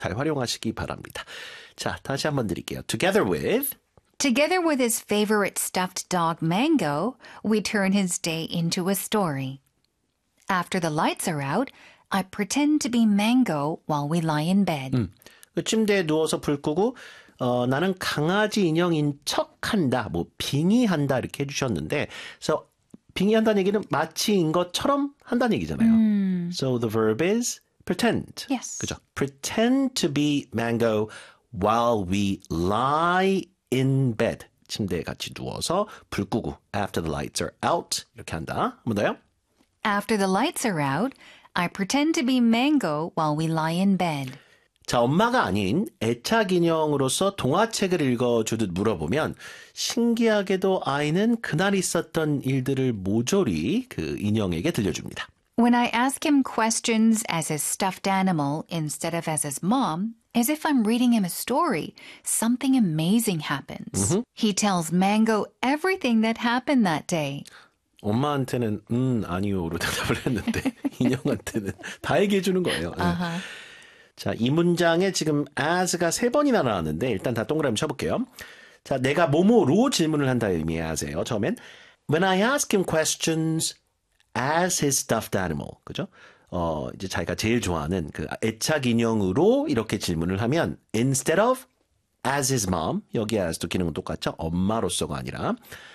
잘 활용하시기 바랍니다. 자, 다시 한번 드릴게요. Together with his favorite stuffed dog Mango, we turn his day into a story. After the lights are out, I pretend to be Mango while we lie in bed. 그 침대에 누워서 불 끄고 나는 강아지 인형인 척한다, 뭐 빙의한다 이렇게 해주셨는데, so 빙의한다는 얘기는 마치인 것처럼 한다는 얘기잖아요. So the verb is pretend. Yes. 그죠? Pretend to be Mango while we lie in bed. 침대에 같이 누워서 불 끄고 after the lights are out 이렇게 한다. 한 번 더요. After the lights are out, I pretend to be Mango while we lie in bed. 자, 엄마가 아닌 애착 인형으로서 동화책을 읽어주듯 물어보면 신기하게도 아이는 그날 있었던 일들을 모조리 그 인형에게 들려줍니다. When I ask him questions as his stuffed animal instead of as his mom, as if I'm reading him a story, something amazing happens. He tells Mango everything that happened that day. 엄마한테는 아니요로 대답을 했는데 인형한테는 다 얘기해 주는 거예요. 자, 이 문장에 지금 as가 3번이나 나왔는데 일단 다 동그라미 쳐볼게요. 자, 내가 뭐뭐로 질문을 한다의 의미 as예요. 처음엔 When I ask him questions as his stuffed animal. 그죠? 이제 자기가 제일 좋아하는 그 애착 인형으로 이렇게 질문을 하면 instead of as his mom. 여기 as도 기능은 똑같죠? 엄마로서가 아니라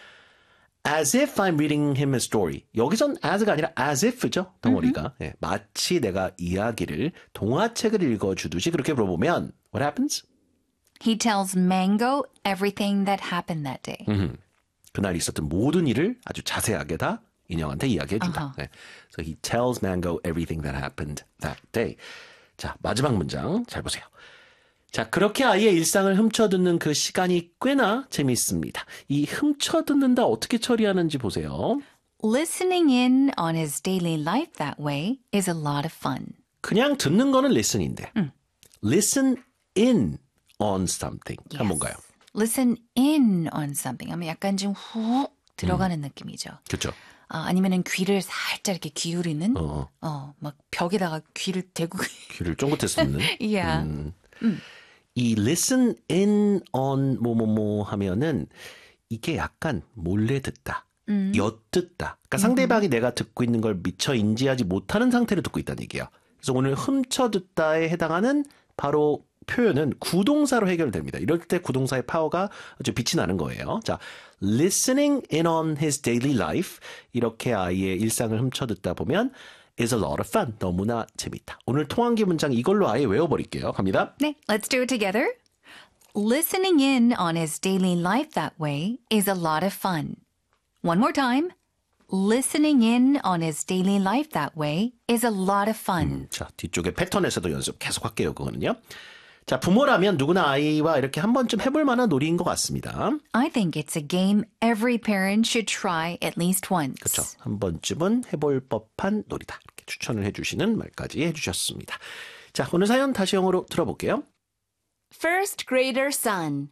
as if I'm reading him a story. 여기선 as가 아니라 as if죠. 덩어리가. 네, 마치 내가 이야기를 동화책을 읽어주듯이 그렇게 물어보면 what happens? He tells Mango everything that happened that day. 그날 있었던 모든 일을 아주 자세하게 다 인형한테 이야기해준다. 네. So he tells Mango everything that happened that day. 자, 마지막 문장 잘 보세요. 자, 그렇게 아이의 일상을 훔쳐듣는 그 시간이 꽤나 재미있습니다. 이 훔쳐듣는다 어떻게 처리하는지 보세요. Listening in on his daily life that way is a lot of fun. 그냥 듣는 거는 listen인데 listen in on something Yes. 한 뭔가요? Listen in on something 하면 약간 좀 훅 들어가는 느낌이죠. 그렇죠. 아니면은 귀를 살짝 이렇게 기울이는 막 벽에다가 귀를 대고 귀를 쫑긋해 쓰는 yeah. 이 listen in on 뭐뭐뭐 하면은 이게 약간 몰래 듣다, 엿듣다. 그러니까 상대방이 내가 듣고 있는 걸 미처 인지하지 못하는 상태로 듣고 있다는 얘기예요. 그래서 오늘 훔쳐 듣다에 해당하는 바로 표현은 구동사로 해결됩니다. 이럴 때 구동사의 파워가 아주 빛이 나는 거예요. 자, listening in on his daily life. 이렇게 아이의 일상을 훔쳐 듣다 보면 is a lot of fun. 너무나 재밌다. 오늘 통한기 문장 이걸로 아예 외워버릴게요. 갑니다. 네, let's do it together. Listening in on his daily life that way is a lot of fun. One more time. Listening in on his daily life that way is a lot of fun. 자, 뒤쪽에 패턴에서도 연습 계속 할게요. 그거는요. 자, 부모라면 누구나 아이와 이렇게 한 번쯤 해볼 만한 놀이인 것 같습니다. I think it's a game every parent should try at least once. 그렇죠. 한 번쯤은 해볼 법한 놀이다. 이렇게 추천을 해주시는 말까지 해주셨습니다. 자, 오늘 사연 다시 영어로 들어볼게요. First grader son.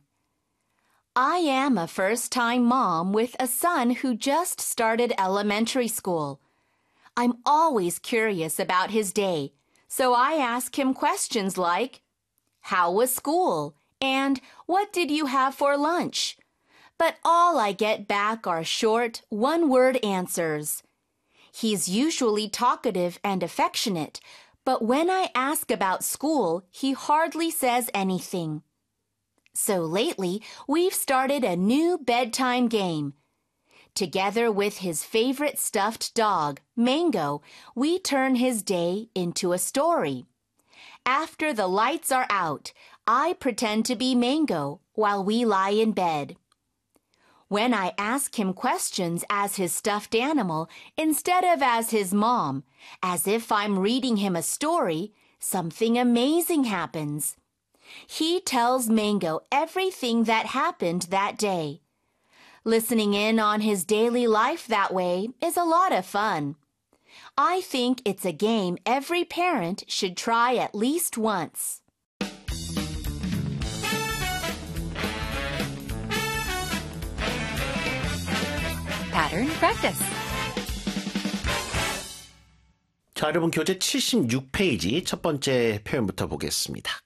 I am a first-time mom with a son who just started elementary school. I'm always curious about his day, so I ask him questions like, How was school? And what did you have for lunch? But all I get back are short, one-word answers. He's usually talkative and affectionate, but when I ask about school, he hardly says anything. So lately, we've started a new bedtime game. Together with his favorite stuffed dog, Mango, we turn his day into a story. After the lights are out, I pretend to be Mango while we lie in bed. When I ask him questions as his stuffed animal instead of as his mom, as if I'm reading him a story, something amazing happens. He tells Mango everything that happened that day. Listening in on his daily life that way is a lot of fun. I think it's a game every parent should try at least once. Pattern practice. 자, 여러분 교재 76페이지 첫 번째 표현부터 보겠습니다.